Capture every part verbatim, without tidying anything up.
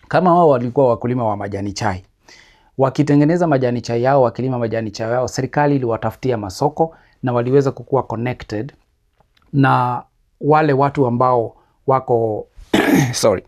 Kama wao walikuwa wakulima wa majani chai, wakitengeneza majani chai yao, wakilima majani chai yao, serikali iliwatafutia masoko na waliweza kukua connected na wale watu ambao wako sorry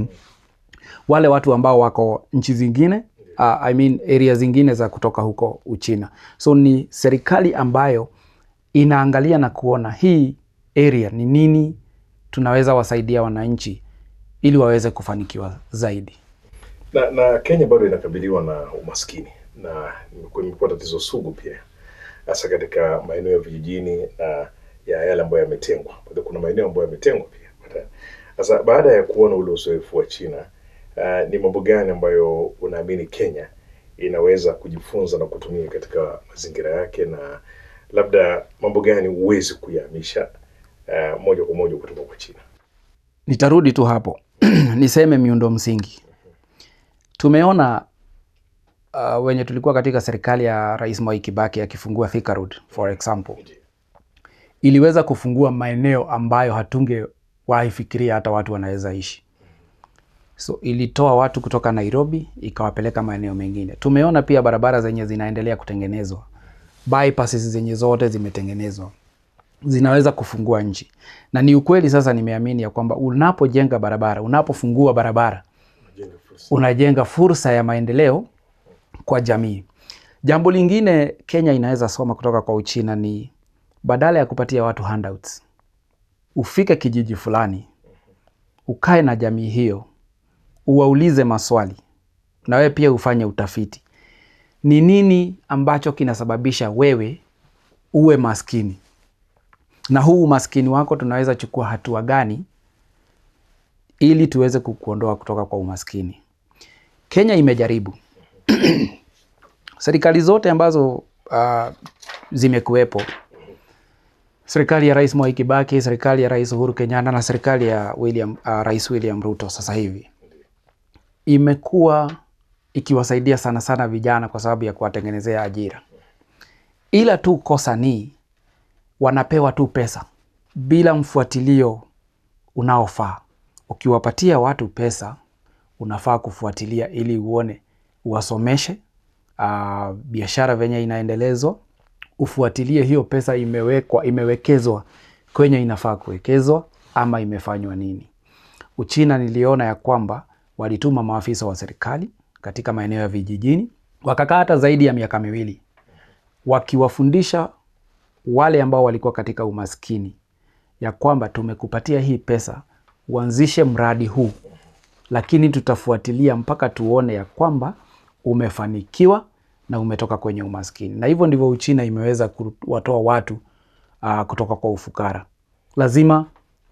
wale watu ambao wako nchi zingine, uh, I mean area zingine za kutoka huko Uchina. So ni serikali ambayo inaangalia na kuona hii area ni nini tunaweza wasaidia wananchi ili waweze kufanikiwa zaidi. Na, na Kenya bado inakabiliwa na umaskini na imekuwa tatizo sugu pia, hasa katika maeneo ya vijijini na ya yale ambayo yametengwa. Kuna maeneo ambayo yametengwa pia. Sasa baada ya kuona ule uzoefu wa China, uh, ni mambo gani ambayo unaamini Kenya inaweza kujifunza na kutumia katika mazingira yake, na labda mambo gani uwezi kuyahamisha uh, moja kwa moja kutoka kwa China? Nitarudi tu hapo. Niseme miundo msingi. Tumeona uh, wenye tulikuwa katika serikali ya Rais Mwai Kibaki akifungua Thika Road for example, iliweza kufungua maeneo ambayo hatunge waifikiria hata watu wanaweza ishi. So ilitoa watu kutoka Nairobi ikawapeleka maeneo mengine. Tumeona pia barabara zenye zinaendelea kutengenezwa, bypasses zenye zote zimetengenezwa, zinaweza kufungua nchi. Na ni ukweli sasa nimeamini ya kwamba unapojenga barabara, unapofungua barabara, unajenga fursa ya maendeleo kwa jamii. Jambo lingine Kenya inaweza soma kutoka kwa Uchina ni badala ya kupatia watu handouts, ufike kijiji fulani, ukae na jamii hiyo, uwaulize maswali, na wewe pia ufanye utafiti. Ni nini ambacho kinasababisha wewe uwe maskini? Na huu umaskini wako tunaweza chukua hatua gani ili tuweze kukuondoa kutoka kwa umaskini? Kenya imejaribu. Serikali zote ambazo uh, zimekuwepo, serikali ya Rais Mwai Kibaki, serikali ya Rais Uhuru Kenyatta na serikali ya William, uh, Rais William Ruto sasa hivi, imekuwa ikiwasaidia sana sana vijana kwa sababu ya kuwatengenezea ajira. Ila tu kosa ni wanapewa tu pesa bila mfuatilio unaofaa. Ukiwapatia watu pesa, unafaa kufuatilia ili uone, uwasomeshe, uh, biashara venye inaendelezwa, ufuatilie hiyo pesa imewekwa, imewekezwa kwenye inafaa kuwekezwa ama imefanywa nini. Uchina niliona ya kwamba walituma maafisa wa serikali katika maeneo ya vijijini, wakakaa hata zaidi ya miaka miwili wakiwafundisha wale ambao walikuwa katika umaskini ya kwamba tumekupatia hii pesa, uanzishe mradi huu, lakini tutafuatilia mpaka tuone ya kwamba umefanikiwa na umetoka kwenye umaskini. Na hivyo ndivyo Uchina imeweza kuwatoa watu uh, kutoka kwa ufukara. Lazima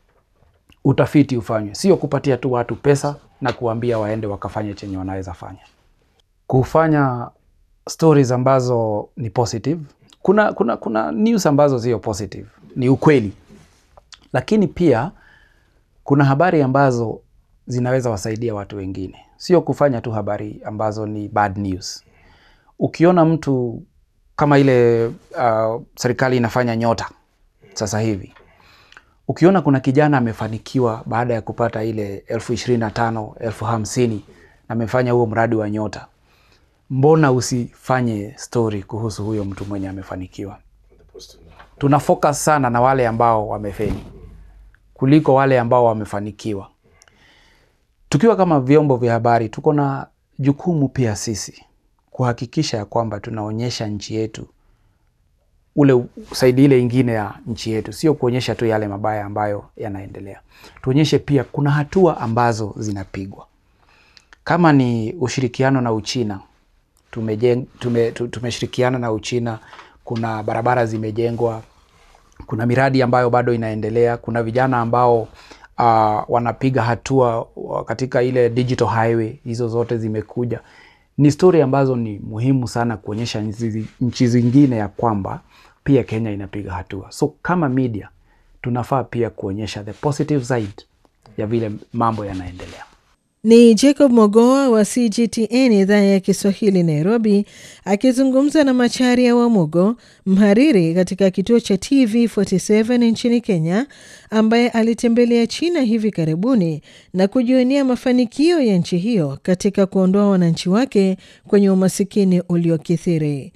utafiti ufanywe, sio kupatia tu watu pesa na kuambia waende wakafanye chenye wanaweza fanya. Kufanya stories ambazo ni positive. Kuna, kuna, kuna news ambazo sio positive, ni ukweli. Lakini pia kuna habari ambazo zinaweza wasaidia watu wengine. Sio kufanya tu habari ambazo ni bad news. Ukiona mtu kama ile uh, serikali inafanya nyota sasa hivi, ukiona kuna kijana amefanikiwa baada ya kupata ile elfu ishirini na tano, elfu hamsini na amefanya huo mradi wa nyota, mbona usifanye story kuhusu huyo mtu mwenye amefanikiwa? Tunafocus sana na wale ambao wamefeli kuliko wale ambao wamefanikiwa. Tukiwa kama vyombo vya habari, tuko na jukumu pia sisi kuhakikisha ya kwamba tunaonyesha nchi yetu ule saidi ile ingine ya nchi yetu, sio kuonyesha tu yale mabaya ambayo yanaendelea. Tuonyeshe pia kuna hatua ambazo zinapigwa. Kama ni ushirikiano na Uchina, tumejeng, tume, tumeshirikiana na Uchina, kuna barabara zimejengwa, kuna miradi ambayo bado inaendelea, kuna vijana ambao uh, wanapiga hatua katika ile digital highway, hizo zote zimekuja. Ni story ambazo ni muhimu sana kuonyesha nchi zingine ya kwamba pia Kenya inapiga hatua. So kama media tunafaa pia kuonyesha the positive side ya vile mambo yanaendelea. Ni Jacob Mogoa wa C G T N idhaa ya Kiswahili Nairobi, akizungumza na Macharia wa Mugo, mhariri katika kituo cha T V arobaini na saba nchini Kenya, ambaye alitembelea China hivi karibuni na kujionea mafanikio ya nchi hiyo katika kuondoa wananchi wake kwenye umasikini uliokithiri.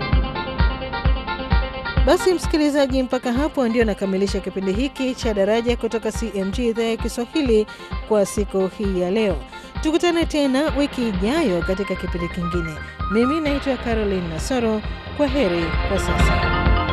Basi msikilizaji, mpaka hapo ndio nakamilisha kipindi hiki cha Daraja kutoka C M G idhaa ya Kiswahili kwa siku hii ya leo. Tukutane tena wiki ijayo katika kipindi kingine. Mimi naitwa Caroline Nasoro. Kwa heri kwa sasa.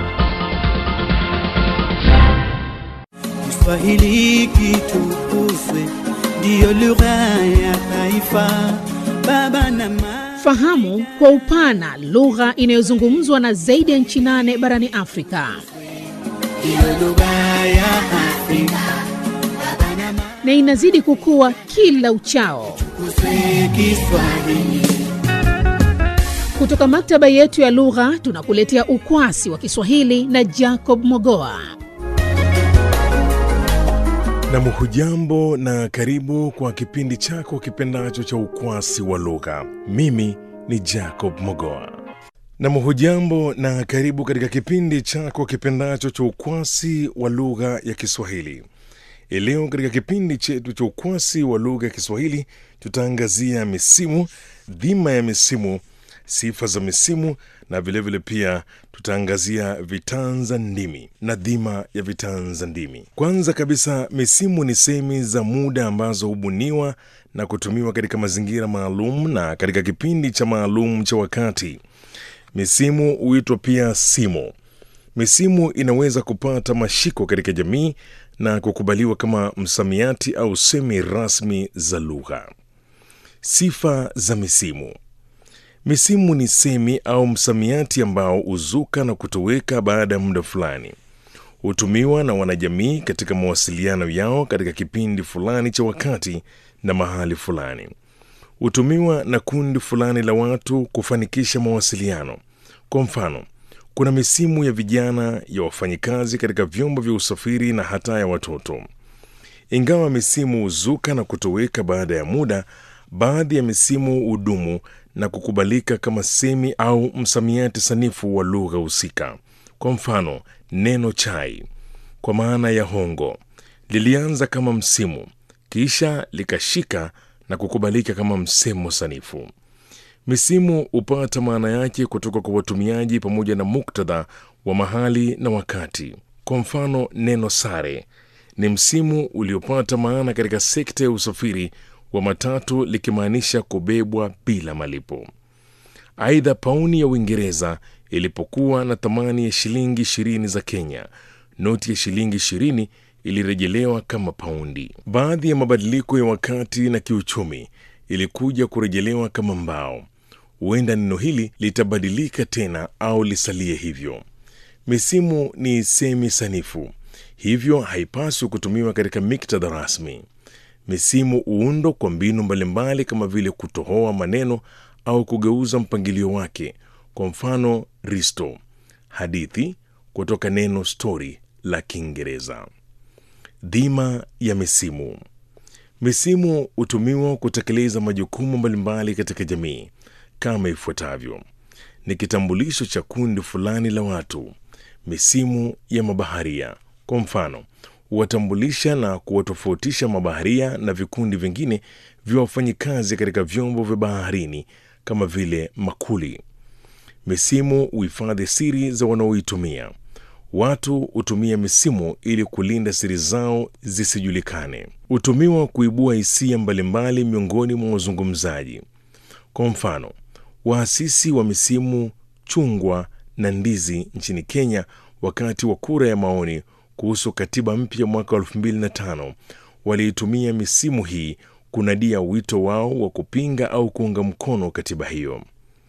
Kiswahili kitukuzwe, ndiyo lugha ya taifa. Baba na mama, fahamu kwa upana lugha inayozungumzwa na zaidi ya nchi nane barani Afrika. ndiyo lugha ya Afrika. Baba na mama, Na inazidi kukua kila uchao. tukuzwe Kiswahili. Kutoka maktaba yetu ya lugha tunakuletea ukwasi wa Kiswahili na Jacob Mogoa. Na mhujambo na karibu kwa kipindi chako kipendacho cha ukwasi wa lugha. Mimi ni Jacob Mogoa. Na mhujambo na karibu katika kipindi chako kipendacho cha ukwasi wa lugha ya Kiswahili. Leo katika kipindi chetu cha ukwasi wa lugha ya Kiswahili tutaangazia misimu, dhima ya misimu, sifa za misimu, na vile vile pia tutaangazia vitanza ndimi na dhima ya vitanza ndimi. Kwanza kabisa, misimu ni semi za muda ambazo hubuniwa na kutumiwa katika mazingira maalum na katika kipindi cha maalum cha wakati. Misimu huitwa pia simo. Misimu inaweza kupata mashiko katika jamii na kukubaliwa kama msamiati au semi rasmi za lugha. Sifa za misimu. Misimu ni semi au msamiati ambao huzuka na kutoweka baada ya muda fulani. Hutumiwa na wanajamii katika mawasiliano yao katika kipindi fulani cha wakati na mahali fulani. Hutumiwa na kundi fulani la watu kufanikisha mawasiliano. Kwa mfano, kuna misimu ya vijana, ya wafanyikazi katika vyombo vya usafiri na hata ya watoto. Ingawa misimu huzuka na kutoweka baada ya muda, baadhi ya misimu hudumu na kukubalika kama semi au msamiati sanifu wa lugha husika. Kwa mfano, neno chai kwa maana ya hongo lilianza kama msimu, kisha likashika na kukubalika kama msemo sanifu. Misimu hupata maana yake kutoka kwa watumiaji pamoja na muktadha wa mahali na wakati. Kwa mfano, neno sare ni msimu uliopata maana katika sekta ya usafiri wa matatu, likimaanisha kubebwa bila malipo. Aidha, pauni ya Uingereza ilipokuwa na thamani ya shilingi ishirini za Kenya, noti ya shilingi ishirini ilirejelewa kama paundi. Baadhi ya mabadiliko ya wakati na kiuchumi ilikuja kurejelewa kama mbao. Huenda neno hili litabadilika tena au lisalie hivyo. Misimu ni semi sanifu, hivyo haipaswi kutumiwa katika miktadha rasmi. Misimu huundwa kwa mbinu mbalimbali kama vile kutohoa maneno au kugeuza mpangilio wake. Kwa mfano, risto, hadithi, kutoka neno story la Kiingereza. Dhima ya misimu. Misimu hutumiwa kutekeleza majukumu mbalimbali katika jamii kama ifuatavyo. Ni kitambulisho cha kundi fulani la watu. Misimu ya mabaharia, kwa mfano, huwatambulisha na kuwatofautisha mabaharia na vikundi vingine vya wafanyikazi katika vyombo vya baharini kama vile makuli. Misimu huhifadhi siri za wanaoitumia. Watu hutumia misimu ili kulinda siri zao zisijulikane. Hutumiwa kuibua hisia mbalimbali miongoni mwa wazungumzaji. Kwa mfano, waasisi wa misimu chungwa na ndizi nchini Kenya wakati wa kura ya maoni kuhusu katiba mpya mwaka elfu mbili na tano waliitumia misimu hii kunadia wito wao wa kupinga au kuunga mkono katiba hiyo.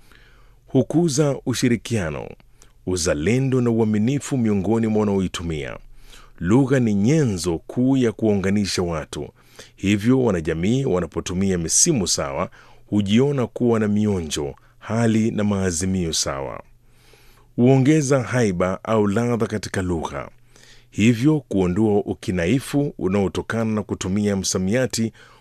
Hukuza ushirikiano, uzalendo na uaminifu miongoni mwa wanaoitumia. Lugha ni nyenzo kuu ya kuunganisha watu. Hivyo wanajamii wanapotumia misimu sawa hujiona kuwa na mionjo, hali na maazimio sawa. Huongeza haiba au ladha katika lugha. Hivyo kuondoa ukinaifu unaotokana na kutumia msamiati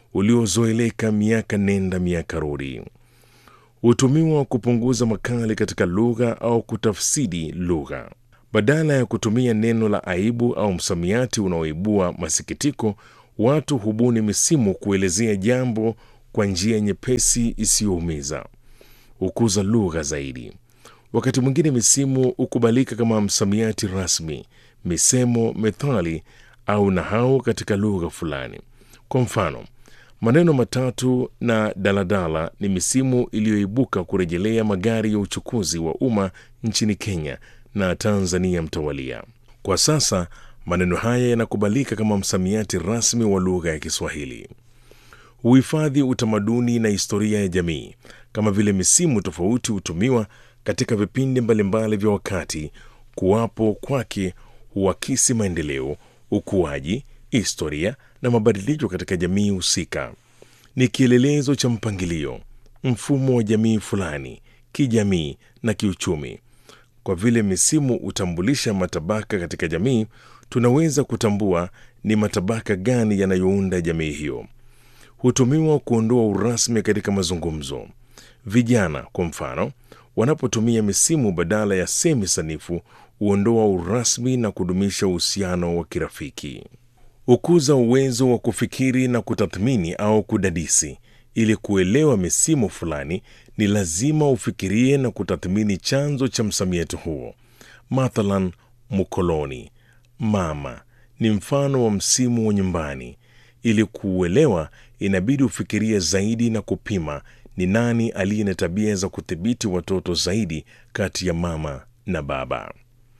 uliozoeleka miaka nenda miaka rudi. Hutumiwa kupunguza makali katika lugha au kutafsiri lugha. Badala ya kutumia neno la aibu au msamiati unaoibua masikitiko, watu hubuni misimu kuelezea jambo kwa njia nyepesi isiyoumiza. Hukuza lugha zaidi. Wakati mwingine misimu hukubalika kama msamiati rasmi, misemo, methali au nahau katika lugha fulani. Kwa mfano, maneno matatu na daladala ni misimu iliyoibuka kurejelea magari ya uchukuzi wa umma nchini Kenya na Tanzania mtawalia. Kwa sasa, maneno haya yanakubalika kama msamiati rasmi wa lugha ya Kiswahili. Uhifadhi utamaduni na historia ya jamii. Kama vile misimu tofauti hutumiwa katika vipindi mbalimbali vya wakati, kuwapo kwake huakisi maendeleo, ukuaji, historia na mabadiliko katika jamii husika. Ni kielelezo cha mpangilio, mfumo wa jamii fulani, kijamii na kiuchumi. Kwa vile misimu hutambulisha matabaka katika jamii, tunaweza kutambua ni matabaka gani yanayounda jamii hiyo. Hutumiwa kuondoa urasmi katika mazungumzo. Vijana, kwa mfano, wanapotumia misimu badala ya semi sanifu, huondoa urasmi na kudumisha uhusiano wa kirafiki. Hukuza uwezo wa kufikiri na kutathmini au kudadisi. Ili kuelewa misimu fulani, ni lazima ufikirie na kutathmini chanzo cha msamiati huo. Mathalan, mkoloni, mama ni mfano wa msimu wa nyumbani. Ili kuuelewa, inabidi ufikirie zaidi na kupima ni nani aliye na tabia za kudhibiti watoto zaidi kati ya mama na baba.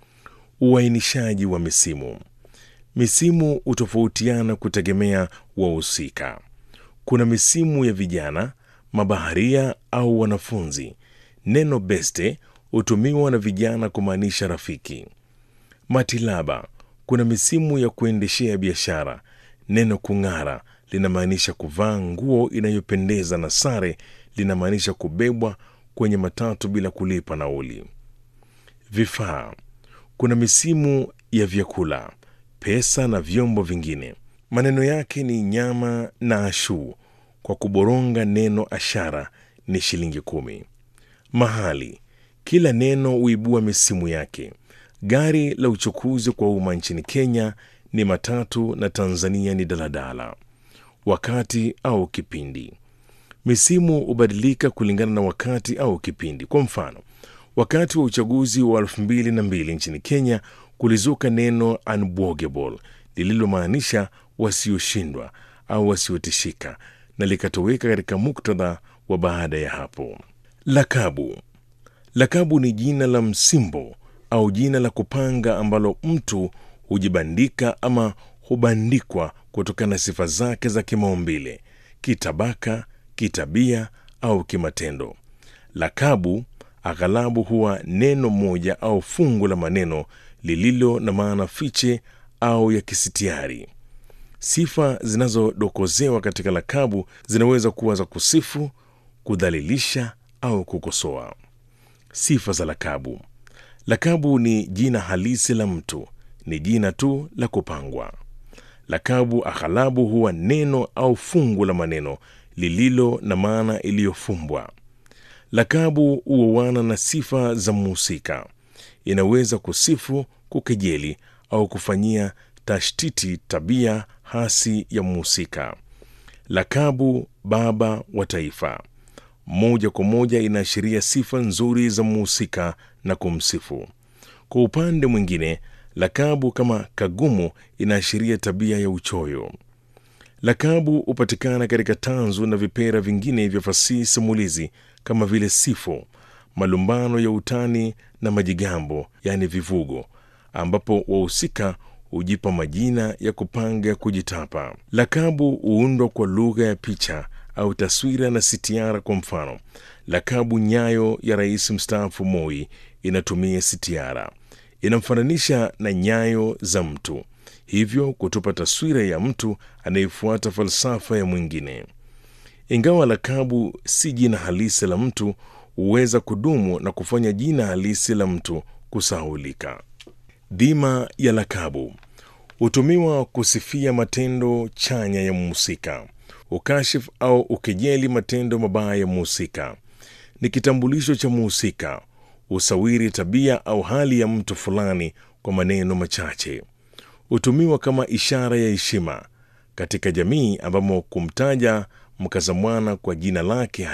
Uainishaji wa misimu. Misimu hutofautiana kutegemea wahusika. Kuna misimu ya vijana, mabaharia au wanafunzi. Neno beste hutumiwa na vijana kumaanisha rafiki. Matilaba, kuna misimu ya kuendeshea biashara. Neno kung'ara linamaanisha kuvaa nguo inayopendeza na sare linamaanisha kubebwa kwenye matatu bila kulipa nauli. Vifaa, kuna misimu ya vyakula, pesa na vyombo vingine. Maneno yake ni nyama na ashu. Kwa kuboronga neno ashara ni shilingi kumi. Mahali, kila neno huibua misimu yake. Gari la uchukuzi kwa umma nchini Kenya ni matatu na Tanzania ni daladala. Wakati au kipindi. Misimu hubadilika kulingana na wakati au kipindi. Kwa mfano, wakati wa uchaguzi wa elfu mbili na mbili nchini Kenya kulizuka neno unbogable lililomaanisha wasioshindwa au wasiotishika na likatoweka katika muktadha wa baada ya hapo. Lakabu. Lakabu ni jina la msimbo au jina la kupanga ambalo mtu hujibandika ama hubandikwa kutokana na sifa zake za kimaumbile, kitabaka, kitabia au kimatendo. Lakabu aghalabu huwa neno moja au fungu la maneno lililo na maana fiche au ya kisitiari. Sifa zinazodokozewa katika lakabu zinaweza kuwa za kusifu, kudhalilisha au kukosoa. Sifa za lakabu. Lakabu ni jina halisi la mtu, ni jina tu la kupangwa. Lakabu aghalabu huwa neno au fungu la maneno lililo na maana iliyofumbwa. Lakabu huoana na sifa za mhusika. Inaweza kusifu, kukejeli au kufanyia tashtiti tabia hasi ya mhusika. Lakabu baba wa taifa moja kwa moja inaashiria sifa nzuri za mhusika na kumsifu. Kwa upande mwingine, lakabu kama kagumu inaashiria tabia ya uchoyo. Lakabu hupatikana katika tanzu na vipera vingine vya fasihi simulizi kama vile sifo, malumbano ya utani na majigambo, yani vivugo, ambapo wahusika hujipa majina ya kupanga kujitapa. Lakabu huundwa kwa lugha ya picha au taswira na sitiara. Kwa mfano, lakabu nyayo ya rais mstaafu Moi inatumia sitiara, inamfananisha na nyayo za mtu, hivyo kutupa taswira ya mtu anayefuata falsafa ya mwingine. Ingawa lakabu si jina halisi la mtu, huweza kudumu na kufanya jina halisi la mtu kusahulika. Dhima ya lakabu hutumiwa kusifia matendo chanya ya mhusika. ukashifu au ukejeli matendo mabaya ya mhusika. Ni kitambulisho cha mhusika, usawiri tabia au hali ya mtu fulani kwa maneno machache. Hutumiwa kama ishara ya heshima katika jamii ambamo kumtaja mkazamwana kwa jina lake